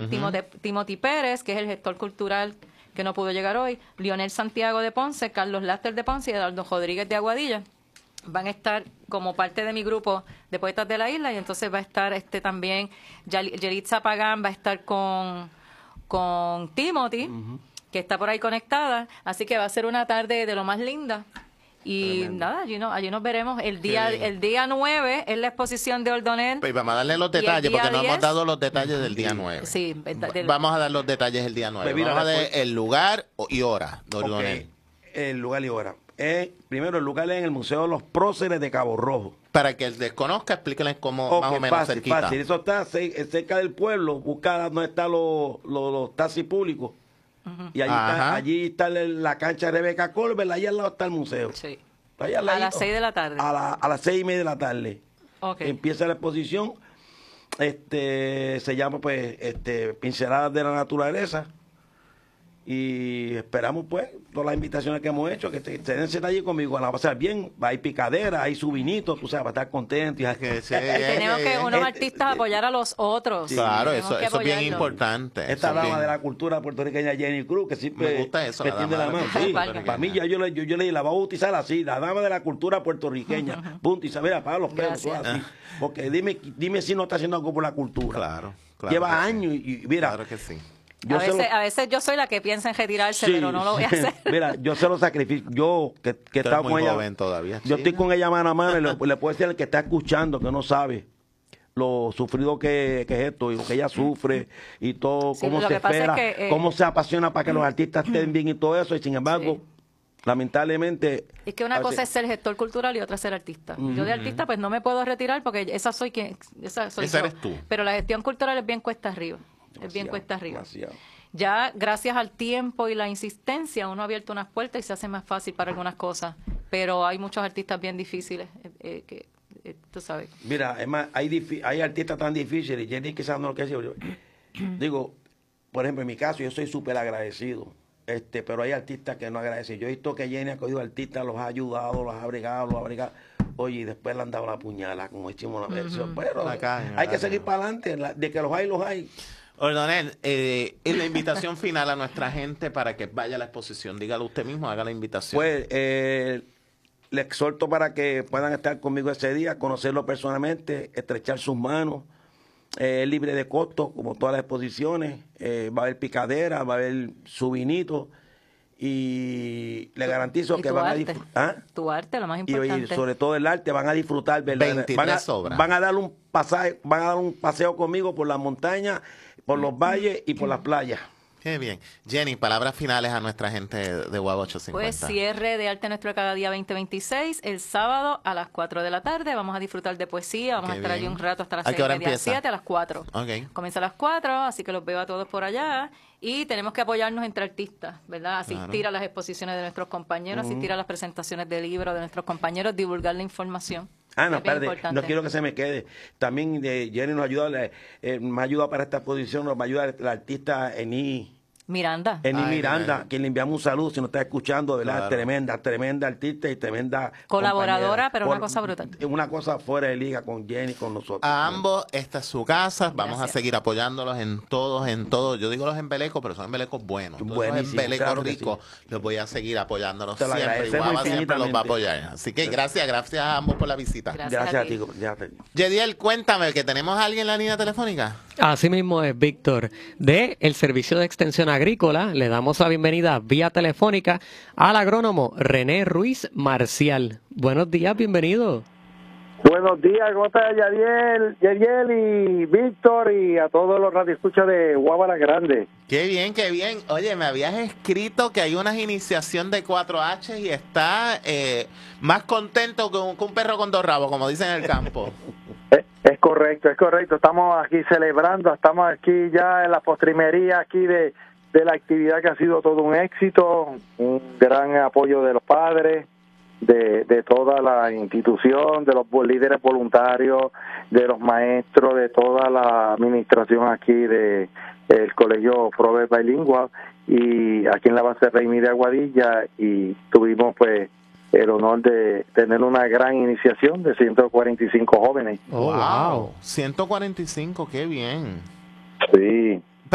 Timothy Pérez, que es el gestor cultural que no pudo llegar hoy, Lionel Santiago de Ponce, Carlos Laster de Ponce y Eduardo Rodríguez de Aguadilla. Van a estar como parte de mi grupo de poetas de la isla, y entonces va a estar también Yelitza Pagán, va a estar con Timothy, que está por ahí conectada, así que va a ser una tarde de lo más linda. Y tremendo. Nada, allí nos veremos. El día 9 es la exposición de Ordonel. Pues vamos a darle los detalles, porque no hemos dado los detalles del día 9. Sí, vamos a dar los detalles el día 9. Pues vamos a dar el lugar y hora de Ordonel. El lugar y hora. Primero, el lugar es en el Museo de los Próceres de Cabo Rojo. Para que el desconozca, explíquenles cómo más o menos fácil, cerquita. Fácil. Eso está cerca del pueblo, buscar donde están los taxis públicos. Y allí está la cancha de Rebeca Colbert, allí al lado está el museo. Sí. A las 6 de la tarde. A las 6:30 de la tarde. Okay. Empieza la exposición. Se llama Pinceladas de la Naturaleza. Y esperamos pues todas las invitaciones que hemos hecho, que se den allí conmigo, la va a pasar bien, va a ir picadera, hay su vinito, tú sabes, va a estar contento. Y tenemos que unos artistas apoyar a los otros. Sí. Claro, eso es bien importante. Esta dama de la cultura puertorriqueña, Jenny Cruz, que siempre me gusta eso, que tiende la mano. Sí, para mí yo le la voy a bautizar así, la dama de la cultura puertorriqueña. Punto. Y saber apagar los pelos, así. Porque dime si no está haciendo algo por la cultura. Claro. Lleva años y mira. Claro que sí. A veces yo soy la que piensa en retirarse, pero no lo voy a hacer. Mira, yo se lo sacrificio. Yo, que he estado con ella. Joven todavía, yo estoy con ella mano a mano y le puedo decir al que está escuchando, que no sabe lo sufrido que es esto, y lo que ella sufre, y todo, cómo se espera, cómo se apasiona para que los artistas estén bien y todo eso, y sin embargo, lamentablemente... Es que una cosa es ser gestor cultural y otra ser artista. Yo de artista pues no me puedo retirar porque esa soy yo. Eres tú. Pero la gestión cultural es bien cuesta arriba. Ya gracias al tiempo y la insistencia uno ha abierto unas puertas y se hace más fácil para algunas cosas, pero hay muchos artistas bien difíciles que tú sabes. Mira, es más, hay artistas tan difíciles, Jenny quizás no lo que decir. Digo, por ejemplo, en mi caso yo soy súper agradecido, pero hay artistas que no agradecen. Yo he visto que Jenny ha cogido artistas, los ha ayudado, los ha abrigado, oye, y después le han dado la puñalada, como hicimos la versión. Pero hay que seguir para adelante, de que los hay. Ordonel, la invitación final a nuestra gente para que vaya a la exposición. Dígalo usted mismo, haga la invitación. Pues le exhorto para que puedan estar conmigo ese día, conocerlo personalmente, estrechar sus manos. Es libre de costo, como todas las exposiciones. Va a haber picadera, va a haber su vinito. Y le garantizo que van a disfrutar. Tu arte, lo más importante. Y sobre todo el arte, van a disfrutar, ¿verdad? 23 obras. Van a dar un paseo conmigo por las montañas, por los valles y por las playas. Qué bien. Jenny, palabras finales a nuestra gente de WAB 850. Pues cierre de Arte Nuestro Cada Día 2026, el sábado a las 4 de la tarde. Vamos a disfrutar de poesía, vamos a estar allí un rato hasta las 6:30, 7 a las 4. Comienza a las 4, así que los veo a todos por allá. Y tenemos que apoyarnos entre artistas, ¿verdad? Asistir a las exposiciones de nuestros compañeros, asistir a las presentaciones de libros de nuestros compañeros, divulgar la información. No, espérate, no quiero que se me quede. También Jenny nos ayuda, me ayuda para esta exposición, nos ayuda la artista Eni Miranda. Miranda, quien le enviamos un saludo si nos está escuchando, ¿verdad? Claro. Tremenda artista y tremenda colaboradora, pero una cosa brutal. Una cosa fuera de liga con Jenny, con nosotros. A ambos, esta es su casa. Vamos a seguir apoyándolos en todos. Yo digo los embelecos, pero son embelecos buenos. Los embelecos ricos, los voy a seguir apoyándolos siempre. Igual siempre los va a apoyar. Así que gracias a ambos por la visita. Gracias a ti. Yediel, cuéntame, que tenemos a alguien en la línea telefónica. Así mismo es, Víctor, de el Servicio de Extensión Agrícola. Le damos la bienvenida vía telefónica al agrónomo René Ruiz Marcial. Buenos días, bienvenido. Buenos días, ¿cómo está Yediel y Víctor y a todos los radioescuchas de Guábara Grande? Qué bien. Oye, me habías escrito que hay una iniciación de 4H y está más contento que un perro con dos rabos, como dicen en el campo. Es correcto. Estamos aquí celebrando, estamos aquí ya en la postrimería aquí de la actividad que ha sido todo un éxito, un gran apoyo de los padres, de toda la institución, de los líderes voluntarios, de los maestros, de toda la administración aquí de el Colegio Prover Bilingual y aquí en la base Reimí de Aguadilla, y tuvimos pues el honor de tener una gran iniciación de 145 jóvenes. Oh, wow, 145, qué bien. Sí,